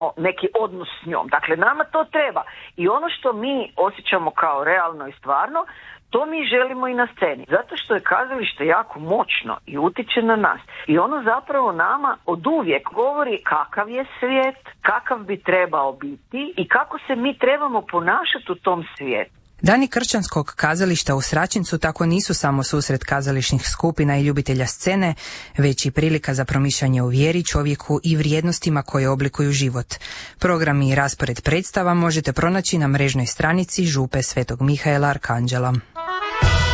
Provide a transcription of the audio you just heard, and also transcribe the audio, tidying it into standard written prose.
neki odnos s njom. Dakle, nama to treba. I ono što mi osjećamo kao realno i stvarno, to mi želimo i na sceni. Zato što je kazalište jako moćno i utiče na nas. I ono zapravo nama oduvijek govori kakav je svijet, kakav bi trebao biti i kako se mi trebamo ponašati u tom svijetu. Dani Kršćanskog kazališta u Sraćincu tako nisu samo susret kazališnih skupina i ljubitelja scene, već i prilika za promišljanje o vjeri, čovjeku i vrijednostima koje oblikuju život. Program i raspored predstava možete pronaći na mrežnoj stranici Župe Svetog Mihaela Arkanđela.